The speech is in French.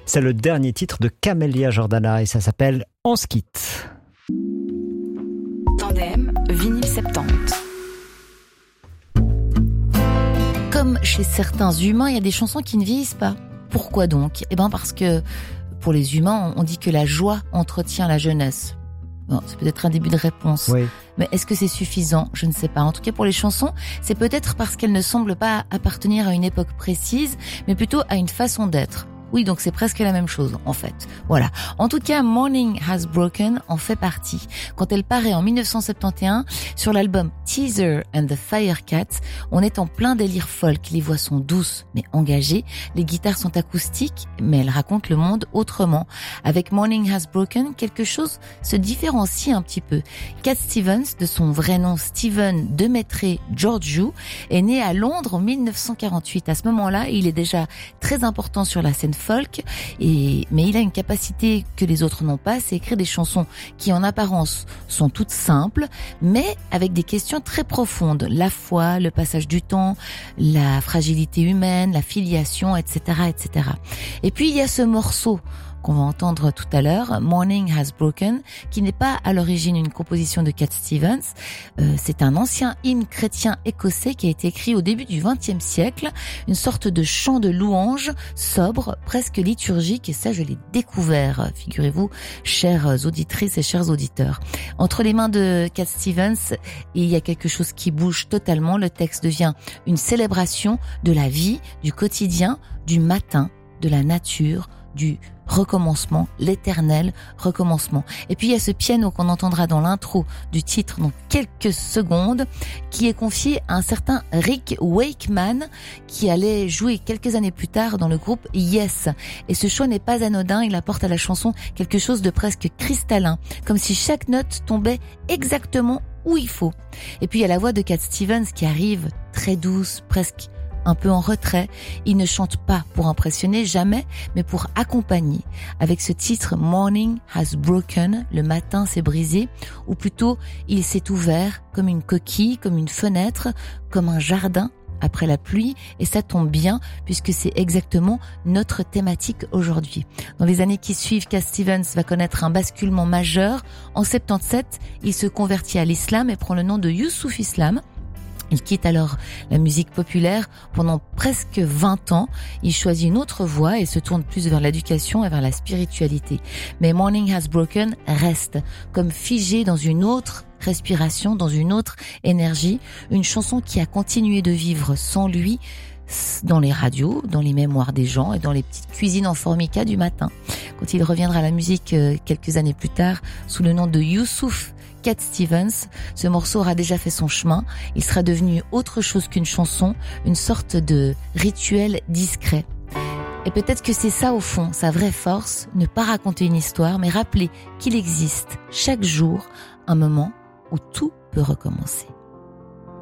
C'est le dernier titre de Camélia Jordana et ça s'appelle On se quitte. Tandem, vinyle 70. Comme chez certains humains, il y a des chansons qui ne vieillissent pas. Pourquoi donc ? Parce que pour les humains, on dit que la joie entretient la jeunesse. Bon, c'est peut-être un début de réponse. Oui. Mais est-ce que c'est suffisant ? Je ne sais pas. En tout cas, pour les chansons, c'est peut-être parce qu'elles ne semblent pas appartenir à une époque précise, mais plutôt à une façon d'être. Oui, donc c'est presque la même chose, en fait. Voilà. En tout cas, Morning Has Broken en fait partie. Quand elle paraît en 1971, sur l'album Teaser and the Firecats, on est en plein délire folk. Les voix sont douces, mais engagées. Les guitares sont acoustiques, mais elles racontent le monde autrement. Avec Morning Has Broken, quelque chose se différencie un petit peu. Cat Stevens, de son vrai nom Stephen Demetre Georgiou, est né à Londres en 1948. À ce moment-là, il est déjà très important sur la scène folk, mais il a une capacité que les autres n'ont pas, c'est écrire des chansons qui en apparence sont toutes simples, mais avec des questions très profondes. La foi, le passage du temps, la fragilité humaine, la filiation, etc., etc. Et puis il y a ce morceau qu'on va entendre tout à l'heure, Morning Has Broken, qui n'est pas à l'origine une composition de Cat Stevens. C'est un ancien hymne chrétien écossais qui a été écrit au début du XXe siècle, une sorte de chant de louange sobre, presque liturgique, et ça je l'ai découvert, figurez-vous, chères auditrices et chers auditeurs. Entre les mains de Cat Stevens, il y a quelque chose qui bouge totalement. Le texte devient une célébration de la vie, du quotidien, du matin, de la nature, du recommencement, l'éternel recommencement. Et puis il y a ce piano qu'on entendra dans l'intro du titre dans quelques secondes, qui est confié à un certain Rick Wakeman, qui allait jouer quelques années plus tard dans le groupe Yes. Et ce choix n'est pas anodin, il apporte à la chanson quelque chose de presque cristallin, comme si chaque note tombait exactement où il faut. Et puis il y a la voix de Cat Stevens qui arrive très douce, presque un peu en retrait. Il ne chante pas pour impressionner, jamais, mais pour accompagner. Avec ce titre Morning Has Broken, le matin s'est brisé, ou plutôt il s'est ouvert comme une coquille, comme une fenêtre, comme un jardin après la pluie, et ça tombe bien puisque c'est exactement notre thématique aujourd'hui. Dans les années qui suivent, Cat Stevens va connaître un basculement majeur. En 77, il se convertit à l'islam et prend le nom de Youssouf Islam. Il quitte alors la musique populaire pendant presque 20 ans. Il choisit une autre voie et se tourne plus vers l'éducation et vers la spiritualité. Mais Morning Has Broken reste comme figé dans une autre respiration, dans une autre énergie. Une chanson qui a continué de vivre sans lui dans les radios, dans les mémoires des gens et dans les petites cuisines en formica du matin. Quand il reviendra à la musique quelques années plus tard sous le nom de Youssouf Cat Stevens, ce morceau aura déjà fait son chemin. Il sera devenu autre chose qu'une chanson, une sorte de rituel discret. Et peut-être que c'est ça au fond, sa vraie force, ne pas raconter une histoire, mais rappeler qu'il existe chaque jour un moment où tout peut recommencer.